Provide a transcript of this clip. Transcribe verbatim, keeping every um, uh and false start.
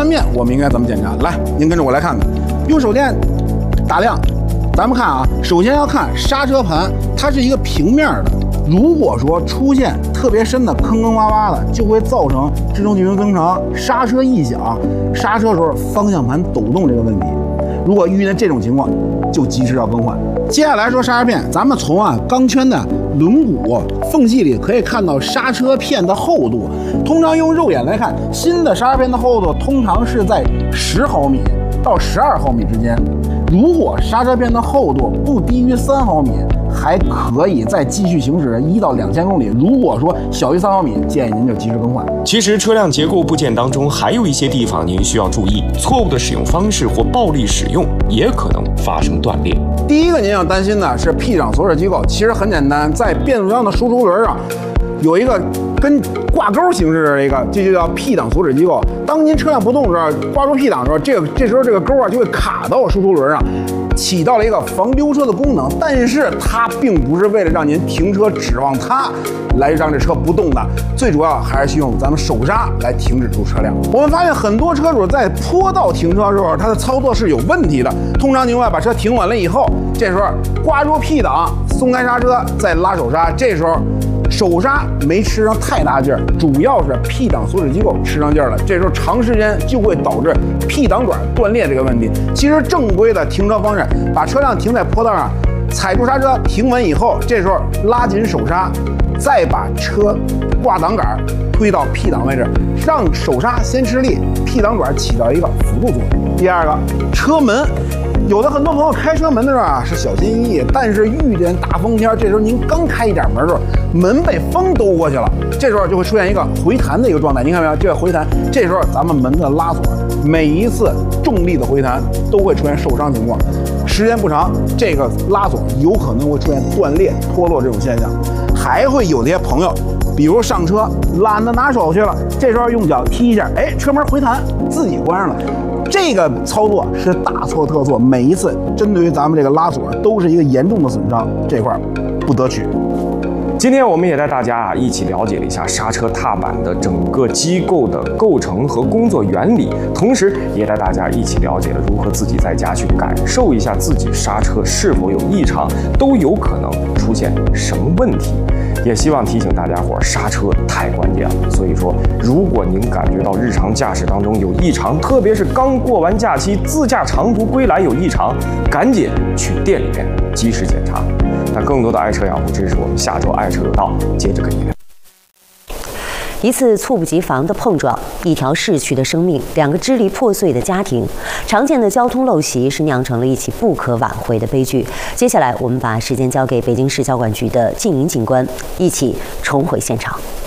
完面，我们应该怎么检查？来，您跟着我来看看。用手电打亮，咱们看啊，首先要看刹车盘，它是一个平面的。如果说出现特别深的坑坑洼洼的，就会造成制动进行增程、刹车异响、刹车时候方向盘抖动这个问题。如果遇见这种情况，就及时要更换。接下来说刹车片，咱们从啊钢圈的轮毂缝隙里可以看到刹车片的厚度。通常用肉眼来看，新的刹车片的厚度通常是在十毫米到十二毫米之间。如果刹车片的厚度不低于三毫米，还可以再继续行驶一到两千公里。如果说小于三毫米，建议您就及时更换。 其实车辆结构部件当中还有一些地方您需要注意，错误的使用方式或暴力使用也可能发生断裂。 第一个您要担心的是 P 档锁止机构，其实很简单，在变速箱的输出轮上有一个跟挂钩形式的一个，这就叫 P 档锁止机构。当您车辆不动的时候，挂住 P 档的时候，这个这时候这个钩啊就会卡到输出轮上，起到了一个防丢车的功能。但是它并不是为了让您停车指望它来让这车不动的，最主要还是用咱们手刹来停止住车辆。我们发现很多车主在坡道停车的时候，他的操作是有问题的。通常情况下，把车停稳了以后，这时候挂住 P 档，松开刹车，再拉手刹，这时候手刹没吃上太大劲儿，主要是 P 档锁止机构吃上劲儿了，这时候长时间就会导致 P 档管断裂这个问题。其实正规的停车方式，把车辆停在坡道上，踩住刹车停稳以后，这时候拉紧手刹，再把车挂挡杆推到 P 档位置，让手刹先吃力 ，P 档管起到一个辅助作用。第二个，车门。有的很多朋友开车门的时候啊是小心翼翼，但是遇见大风天，这时候您刚开一点门的时候，门被风兜过去了，这时候就会出现一个回弹的一个状态。您看没有？这个回弹，这时候咱们门的拉锁，每一次重力的回弹都会出现受伤情况，时间不长，这个拉锁有可能会出现断裂、脱落这种现象。还会有些朋友，比如上车懒得拿手去了，这时候用脚踢一下，哎，车门回弹，自己关上了。这个操作是大错特错，每一次针对于咱们这个拉锁都是一个严重的损伤，这块不得取。 今天我们也带大家啊一起了解了一下刹车踏板的整个机构的构成和工作原理，同时也带大家一起了解了如何自己在家去感受一下自己刹车是否有异常，都有可能出现什么问题。也希望提醒大家伙，刹车太关键了。所以说，如果您感觉到日常驾驶当中有异常，特别是刚过完假期自驾长途归来有异常，赶紧去店里面及时检查。那更多的爱车养护知识，我们下周爱车有道接着跟你聊。 一次猝不及防的碰撞，一条逝去的生命，两个支离破碎的家庭，常见的交通陋习是酿成了一起不可挽回的悲剧。接下来，我们把时间交给北京市交管局的静莹警官，一起重回现场。